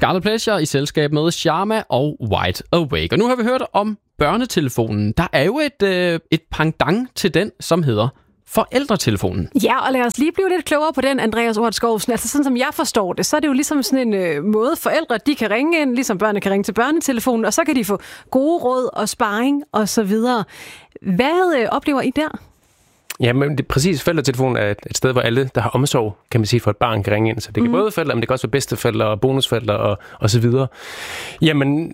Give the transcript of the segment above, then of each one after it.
Scarlet Pleasure i selskab med Sharma og Wide Awake. Og nu har vi hørt om børnetelefonen. Der er jo et pendant til den, som hedder forældretelefonen. Ja, og lad os lige blive lidt klogere på den, Andreas Oort Skovsen. Altså sådan som jeg forstår det, så er det jo ligesom sådan en måde, forældre de kan ringe ind, ligesom børnene kan ringe til børnetelefonen, og så kan de få gode råd og sparring og så videre. Hvad oplever I der? Ja, men det præcis, forældretelefonen er et sted, hvor alle, der har omsorg, kan man sige, for et barn kan ringe ind. Så det kan både forældre, men det kan også være bedsteforældre og bonusforældre og så videre. Jamen,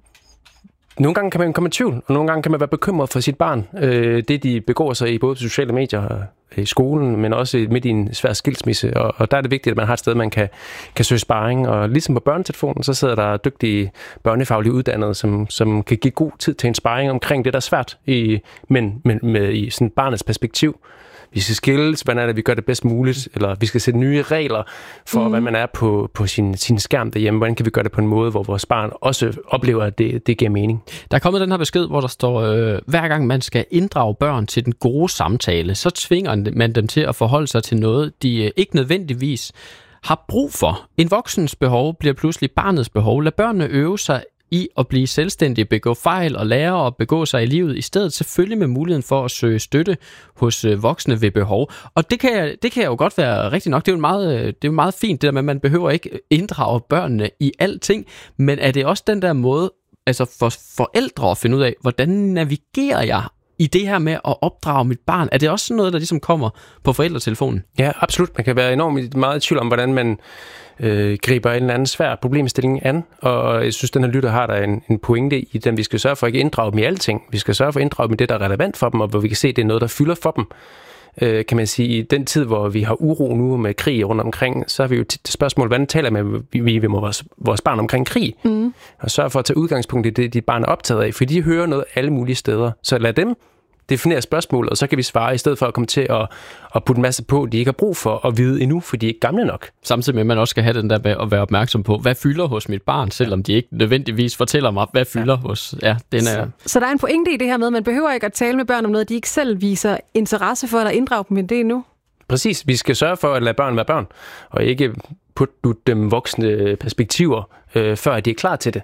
nogle gange kan man komme i tvivl, og nogle gange kan man være bekymret for sit barn. Det, de begår sig i både sociale medier, i skolen, men også midt i en svær skilsmisse. Og der er det vigtigt, at man har et sted, man kan søge sparring. Og ligesom på børnetelefonen, så sidder der dygtige børnefaglige uddannede, som kan give god tid til en sparring omkring det, der er svært, men med i sådan barnets perspektiv. Vi skal skilles, hvordan er det, vi gør det bedst muligt, eller vi skal sætte nye regler for, hvad man er på sin skærm derhjemme. Hvordan kan vi gøre det på en måde, hvor vores barn også oplever, at det giver mening? Der er kommet den her besked, hvor der står, hver gang man skal inddrage børn til den gode samtale, så tvinger man dem til at forholde sig til noget, de ikke nødvendigvis har brug for. En voksens behov bliver pludselig barnets behov. Lad børnene øve sig i at blive selvstændige, begå fejl og lære at begå sig i livet, i stedet selvfølgelig med muligheden for at søge støtte hos voksne ved behov. Og det kan jo godt være rigtigt nok. Det er jo meget fint, det der med, at man behøver ikke inddrage børnene i alting, men er det også den der måde, altså for forældre at finde ud af, hvordan navigerer jeg i det her med at opdrage mit barn? Er det også sådan noget, der ligesom kommer på forældretelefonen? Ja, absolut. Man kan være enormt meget i tvivl om, hvordan man griber en eller anden svær problemstilling an, og jeg synes, den her lytter har der en pointe i den. Vi skal sørge for at ikke inddrage dem i alting. Vi skal sørge for at inddrage dem i det, der er relevant for dem, og hvor vi kan se, at det er noget, der fylder for dem. Kan man sige, i den tid, hvor vi har uro nu med krig rundt omkring, så har vi jo tit det spørgsmål, hvordan taler vi med vores barn omkring krig? Og sørge for at tage udgangspunkt i det, de barn er optaget af, for de hører noget alle mulige steder. Så lad dem definere spørgsmålet, og så kan vi svare, i stedet for at komme til at putte en masse på, de ikke har brug for at vide endnu, for de er ikke gamle nok. Samtidig med, at man også skal have den der med at være opmærksom på, hvad fylder hos mit barn, selvom de ikke nødvendigvis fortæller mig, hvad fylder hos. Ja, Så der er en pointe i det her med, at man behøver ikke at tale med børn om noget, de ikke selv viser interesse for, eller inddrage dem i det endnu. Præcis. Vi skal sørge for at lade børn være børn, og ikke putte dem voksne perspektiver, før de er klar til det.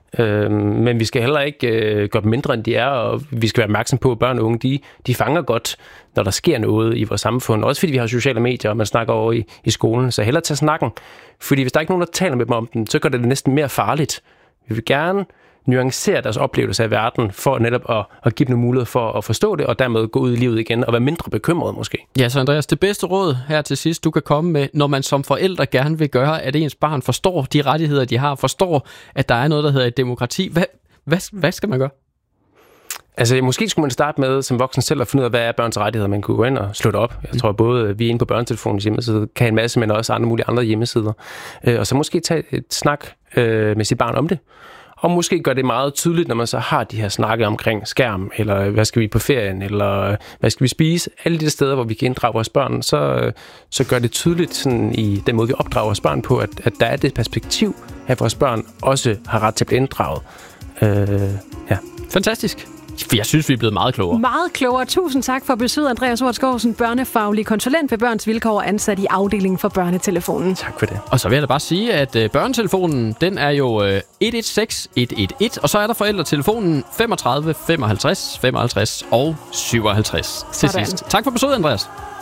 Men vi skal heller ikke gøre dem mindre, end de er, og vi skal være opmærksom på, at børn og unge, de fanger godt, når der sker noget i vores samfund. Også fordi vi har sociale medier, og man snakker over i skolen. Så hellere tage snakken. Fordi hvis der ikke er nogen, der taler med dem om den, så gør det næsten mere farligt. Vi vil gerne nuancere deres oplevelse af verden, for netop at give dem mulighed for at forstå det, og dermed gå ud i livet igen, og være mindre bekymret måske. Ja, så Andreas, det bedste råd her til sidst, du kan komme med, når man som forældre gerne vil gøre, at ens barn forstår de rettigheder, de har, forstår, at der er noget, der hedder et demokrati. Hvad skal man gøre? Altså, måske skulle man starte med som voksen selv at finde ud af, hvad er børns rettigheder. Man kunne gå ind og slå det op. Jeg tror, både vi inde på børnetelefonens hjemmeside kan en masse, men også andre hjemmesider. Og så måske tage et snak med sit barn om det. Og måske gør det meget tydeligt, når man så har de her snakke omkring skærm, eller hvad skal vi på ferien, eller hvad skal vi spise. Alle de steder, hvor vi kan inddrage vores børn, så gør det tydeligt sådan, i den måde, vi opdrager vores børn på, at der er det perspektiv, at vores børn også har ret til at blive inddraget. Ja. Fantastisk. Jeg synes, vi er blevet meget klogere. Meget klogere. Tusind tak for besøget, Andreas Oort Skovsen, børnefaglig konsulent ved Børns Vilkår og ansat i afdelingen for børnetelefonen. Tak for det. Og så vil jeg da bare sige, at børnetelefonen, den er jo 116 111, og så er der forældretelefonen 35 55 55 og 57 til sidst. Tak for besøget, Andreas.